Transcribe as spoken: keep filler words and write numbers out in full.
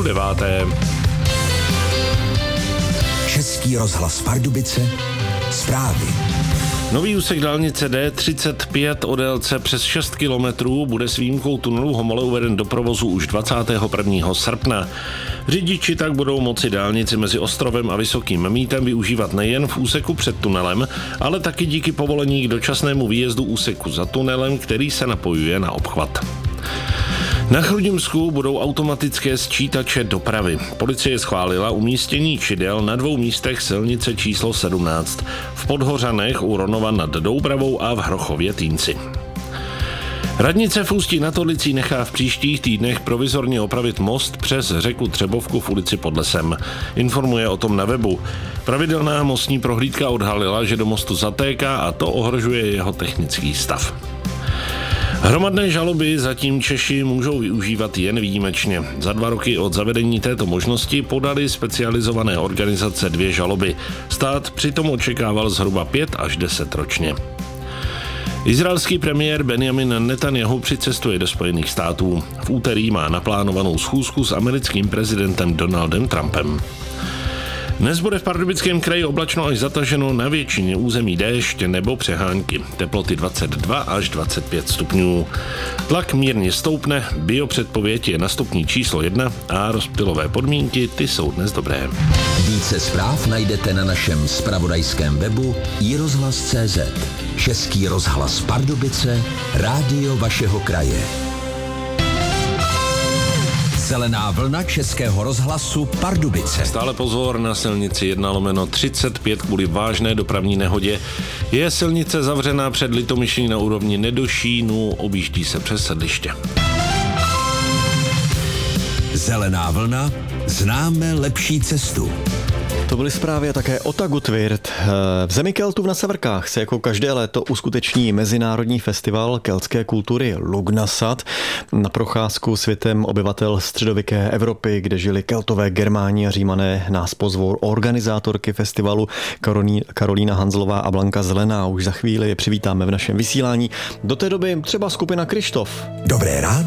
deváté. Český rozhlas Pardubice, zprávy. Nový úsek dálnice D třicet pět o délce přes šest kilometrů bude s výjimkou tunelu Homole uveden do provozu už dvacátého prvního srpna. Řidiči tak budou moci dálnici mezi Ostrovem a Vysokým Mýtem využívat nejen v úseku před tunelem, ale taky díky povolení k dočasnému výjezdu úseku za tunelem, který se napojuje na obchvat. Na Chrudimsku budou automatické sčítače dopravy. Policie schválila umístění čidel na dvou místech silnice číslo sedmnáct. V Podhořanech u Ronova nad Doubravou a v Hrochově Týnci. Radnice v Ústí nad Orlicí nechá v příštích týdnech provizorně opravit most přes řeku Třebovku v ulici pod Lesem. Informuje o tom na webu. Pravidelná mostní prohlídka odhalila, že do mostu zatéká a to ohrožuje jeho technický stav. Hromadné žaloby zatím Češi můžou využívat jen výjimečně. Za dva roky od zavedení této možnosti podali specializované organizace dvě žaloby. Stát přitom očekával zhruba pět až deset ročně. Izraelský premiér Benjamin Netanjahu přicestuje do Spojených států. V úterý má naplánovanou schůzku s americkým prezidentem Donaldem Trumpem. Dnes bude v Pardubickém kraji oblačno až zataženo, na většině území déšť nebo přehánky. Teploty dvacet dva až dvacet pět stupňů. Tlak mírně stoupne, biopředpověď je na stupni číslo jedna a rozptylové podmínky ty jsou dnes dobré. Více zpráv najdete na našem zpravodajském webu i rozhlas tečka cé zet. Český rozhlas Pardubice, rádio vašeho kraje. Zelená vlna Českého rozhlasu Pardubice. Stále pozor na silnici jedna lomeno třicet pět kvůli vážné dopravní nehodě. Je silnice zavřená před Litomyšlí na úrovni Nedošínu, objíždí se přes sedliště. Zelená vlna, známe lepší cestu. To byly zprávy a také o Tagutvirt. V zemi Keltů na Severkách se jako každé léto uskuteční mezinárodní festival keltské kultury Lugnasad. Na procházku světem obyvatel středověké Evropy, kde žili Keltové, Germáni a Římané, nás pozvou organizátorky festivalu Karolína Hanzlová a Blanka Zelená. Už za chvíli je přivítáme v našem vysílání. Do té doby třeba skupina Krištof. Dobré ráno